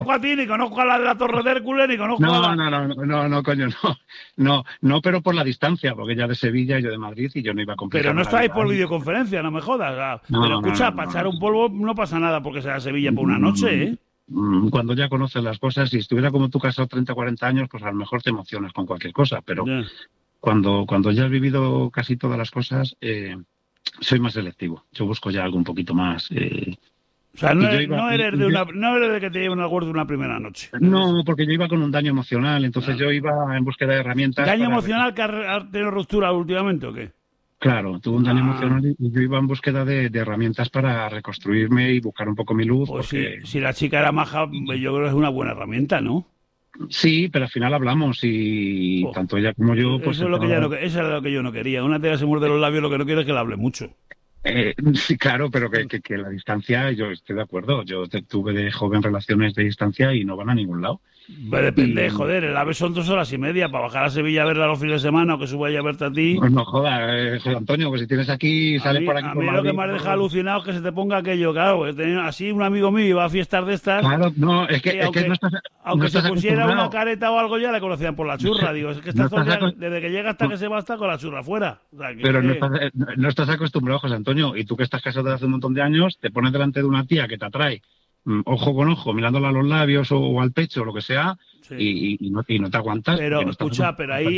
a ti, ni conozco a la de la Torre de Hércules, ni conozco a la... No, coño, no, pero por la distancia, porque ella de Sevilla y yo de Madrid y yo no iba a complicar. Pero no la estáis vida por ahí. videoconferencia, no me jodas. No, Pero no, escucha, no, para no, echar un no. polvo no pasa nada porque sea Sevilla por una noche, ¿eh? Cuando ya conoces las cosas, si estuviera como tú casado 30 o 40 años, pues a lo mejor te emocionas con cualquier cosa, pero Ya. cuando ya has vivido casi todas las cosas, soy más selectivo. Yo busco ya algo un poquito más. O sea, Y yo iba, no eres de que te lleven al acuerdo una primera noche. no, porque yo iba con un daño emocional, entonces Claro. yo iba en búsqueda de herramientas ¿Daño para... emocional que ha tenido ruptura últimamente o qué? Claro, tuve un daño Ah, emocional y yo iba en búsqueda de herramientas para reconstruirme y buscar un poco mi luz, pues porque si la chica era maja, yo creo que es una buena herramienta, ¿no? sí, pero al final hablamos y Oh, tanto ella como yo, pues eso es el lo que tema de eso era lo que yo no quería. Una tía que se muerde los labios, lo que no quiere es que le hable mucho. sí, claro, pero que la distancia, yo estoy de acuerdo. Yo tuve de joven relaciones de distancia y no van a ningún lado. Depende, Y joder, el AVE son 2 horas y media para bajar a Sevilla a verla los fines de semana o que suba ella a verte a ti. pues no jodas, José Antonio, pues si tienes aquí, sales por aquí A por mí lo que Madrid. me ha dejado alucinado es que se te ponga aquello, claro, que así un amigo mío iba a fiestas de estas Claro, no, y es que no aunque se estás pusiera una acostumbrado. careta o algo ya le conocían por la churra. Digo, es que No está todo el estás día, acos- desde que llega hasta que se va, está con la churra fuera. O sea, que es pero que... no estás acostumbrado, José Antonio. Y tú que estás casado desde hace un montón de años, te pones delante de una tía que te atrae, ojo con ojo, mirándola a los labios o al pecho, o lo que sea, Sí. y no te aguantas porque Pero, no estás escucha, pero acostumbrado.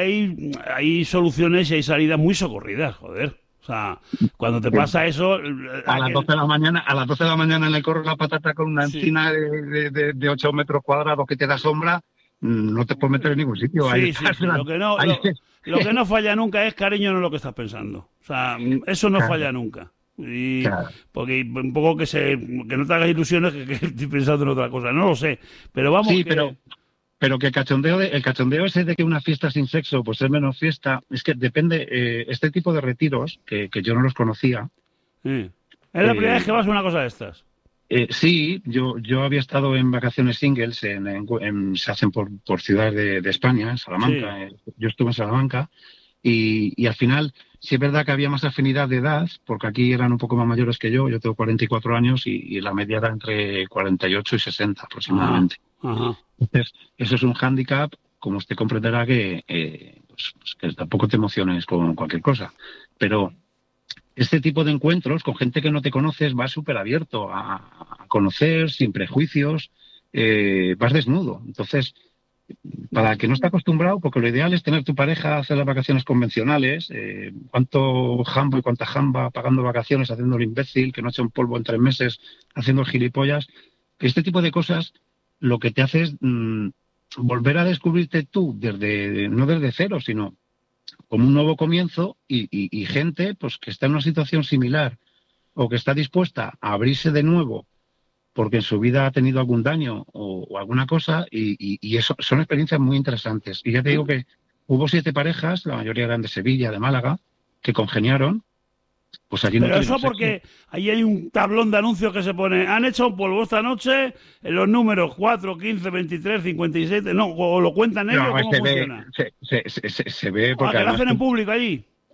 hay soluciones y hay salidas muy socorridas, joder. O sea, cuando te pasa eso, A las 12 de la mañana, a las 12 de la mañana le corro la patata con una sí, encina de 8 metros cuadrados que te da sombra, no te puedes meter en ningún sitio. Ahí sí, estás, sí. ahí, Lo que no falla nunca es cariño, no es lo que estás pensando. O sea, eso no claro, falla nunca. Y claro. porque un poco que no te hagas ilusiones que estoy pensando en otra cosa, no lo sé. Pero vamos Sí, que pero que el cachondeo ese de que una fiesta sin sexo pues es menos fiesta, es que depende, este tipo de retiros, que yo no los conocía, es la primera vez eh, que vas a una cosa de estas. sí, yo había estado en vacaciones singles, se hacen por ciudades de España, en Sí, Salamanca, yo estuve en Salamanca, y al final sí es verdad que había más afinidad de edad, porque aquí eran un poco más mayores que yo tengo 44 años y la media era entre 48 y 60 ajá, aproximadamente. ajá. Entonces, eso es un hándicap, como usted comprenderá, que, pues que tampoco te emociones con cualquier cosa, pero este tipo de encuentros con gente que no te conoces vas súper abierto a conocer, sin prejuicios, vas desnudo. Entonces, para el que no está acostumbrado, porque lo ideal es tener tu pareja, hacer las vacaciones convencionales, cuánto jambo y cuánta jamba pagando vacaciones, haciendo el imbécil, que no echa un polvo en 3 meses, haciendo el gilipollas. Este tipo de cosas lo que te hace es volver a descubrirte tú, no desde cero, sino como un nuevo comienzo y gente pues que está en una situación similar o que está dispuesta a abrirse de nuevo porque en su vida ha tenido algún daño o alguna cosa y eso son experiencias muy interesantes. Y ya te digo que hubo 7 parejas, la mayoría eran de Sevilla, de Málaga, que congeniaron, pues allí no Pero tuvieron eso sexo. porque ahí hay un tablón de anuncios que se pone, han hecho un polvo esta noche en los números 4, 15, 23, 57, no, o lo cuentan ellos, No, ¿cómo funciona? se ve O a porque que lo además hacen en público allí.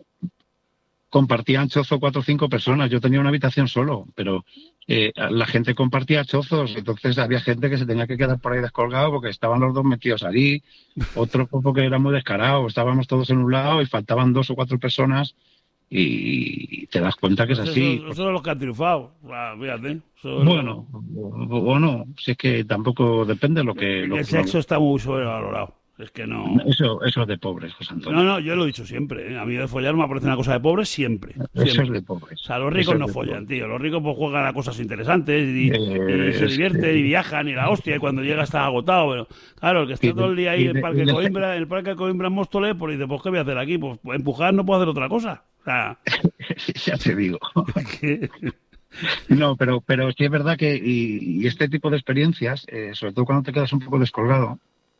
compartían chozo 4 o 5 personas. Yo tenía una habitación solo, pero la gente compartía chozos. Entonces había gente que se tenía que quedar por ahí descolgado porque estaban los dos metidos allí. Otro porque era muy descarado. Estábamos todos en un lado y faltaban 2 o 4 personas y te das cuenta que es Pues así. eso es los que han triunfado. Fíjate. Eso es Bueno, o no. Si es que tampoco depende de lo que... el sexo está muy sobrevalorado. Es que no. Eso es de pobres, José No, Antonio. no, yo lo he dicho siempre. A mí de follar me parece una cosa de pobres siempre. Eso es Siempre. de O pobres. sea, los Eso ricos es no de follan, pobres. tío. Los ricos pues juegan a cosas interesantes y se Es divierten y viajan y la hostia. Y cuando llega está agotado. Pero claro, el que está todo el día ahí en el Parque de Coimbra en Móstoles, pues dice, pues ¿qué voy a hacer aquí? Pues empujar no puedo hacer otra cosa. O sea, ya te digo. que... No, pero sí es verdad que y este tipo de experiencias, sobre todo cuando te quedas un poco descolgado,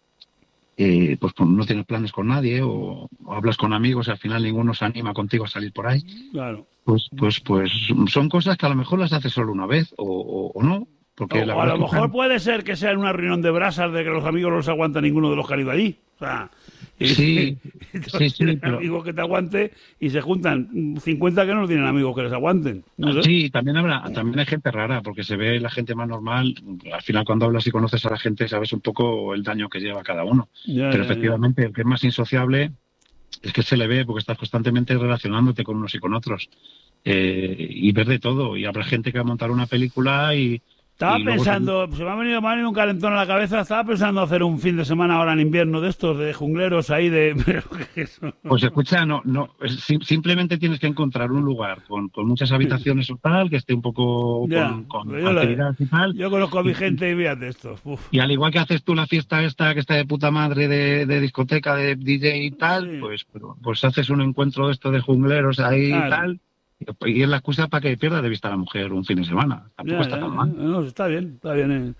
pues no tienes planes con nadie o hablas con amigos y al final ninguno se anima contigo a salir por ahí, Claro. pues son cosas que a lo mejor las haces solo una vez o no, porque la O a verdad lo es que mejor puede ser que sea en una reunión de brasas de que los amigos no los aguanta ninguno de los que han ido allí. O sea, Sí, pero... amigos que te aguante y se juntan 50 que no tienen amigos que les aguanten. No sé. Sí, también hay gente rara, porque se ve la gente más normal. Al final, cuando hablas y conoces a la gente, sabes un poco el daño que lleva cada uno. Pero efectivamente, el que es más insociable es que se le ve porque estás constantemente relacionándote con unos y con otros. Y ver de todo. Y habrá gente que va a montar una película y... Estaba pensando, se me ha venido un calentón a la cabeza, estaba pensando hacer un fin de semana ahora en invierno de estos, de jungleros ahí, de... Pues escucha, simplemente tienes que encontrar un lugar con muchas habitaciones o tal, que esté un poco con actividades y tal. Yo conozco a mi gente y fíjate esto. Y al igual que haces tú la fiesta esta que está de puta madre de discoteca, de DJ y tal, pues haces un encuentro de esto de jungleros ahí y tal. Y es la excusa para que pierda de vista a la mujer un fin de semana. Tampoco está tan mal. No, está bien. Está bien.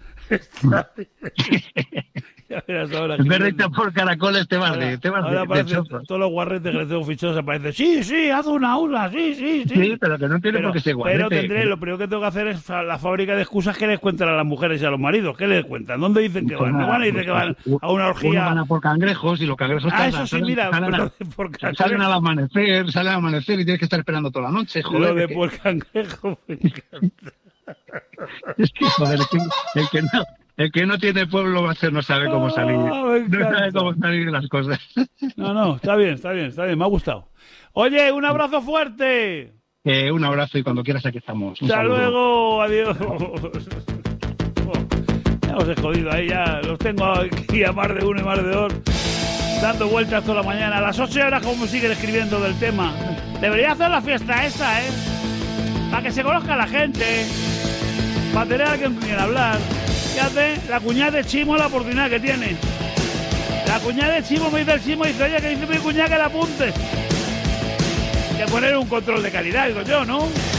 Ya verás ahora. En vez de irte por caracoles, te vas de todos los guarretes que les tengo fichados aparecen. Sí, haz una aula, sí. Sí, pero que no tiene por qué ser guarrete. Pero lo primero que tengo que hacer es la fábrica de excusas que les cuentan a las mujeres y a los maridos. ¿Qué les cuentan? ¿Dónde dicen que van? No van a decir que van a una orgía. Uno van a por cangrejos y los cangrejos salen al amanecer, y tienes que estar esperando toda la noche. Joder, lo de por cangrejo me encanta. Es que, joder, el que no tiene pueblo no sabe cómo salir. No sabe cómo salir las cosas. No, está bien, me ha gustado. Oye, un abrazo fuerte. Un abrazo y cuando quieras aquí estamos. Hasta luego, adiós. Ya os he jodido ahí, ya los tengo aquí a más de uno y más de dos, dando vueltas toda la mañana. A las 8 horas como siguen escribiendo del tema. Debería hacer la fiesta esa, para que se conozca la gente, para tener a alguien con quien hablar. Fíjate, la cuñada de Chimo la oportunidad que tiene. La cuñada de Chimo me dice el Chimo, dice, oye, que dice mi cuñada que la apunte. Hay que poner un control de calidad, digo yo, ¿no?